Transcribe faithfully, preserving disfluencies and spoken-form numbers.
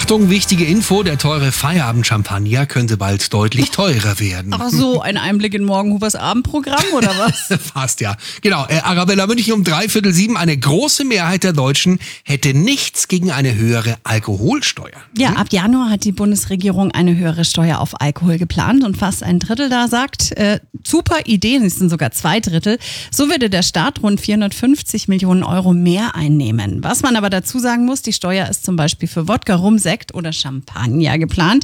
Achtung, wichtige Info, der teure Feierabend-Champagner könnte bald deutlich teurer werden. Ach so, ein Einblick in Morgenhubers Abendprogramm oder was? Fast, ja. Genau, äh, Arabella München um dreiviertel sieben. Eine große Mehrheit der Deutschen hätte nichts gegen eine höhere Alkoholsteuer. Ja, ab Januar hat die Bundesregierung eine höhere Steuer auf Alkohol geplant und fast ein Drittel da sagt, äh, super Idee, es sind sogar zwei Drittel. So würde der Staat rund vierhundertfünfzig Millionen Euro mehr einnehmen. Was man aber dazu sagen muss, die Steuer ist zum Beispiel für Wodka, Rum, Sekt oder Champagner geplant.